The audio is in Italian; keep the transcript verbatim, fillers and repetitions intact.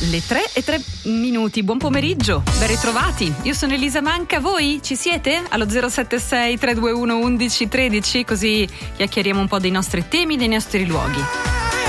le tre e tre minuti. Buon pomeriggio, ben ritrovati. Io sono Elisa Manca, voi ci siete? Allo zero sette sei tre due uno uno uno uno uno tre, così chiacchieriamo un po' dei nostri temi, dei nostri luoghi.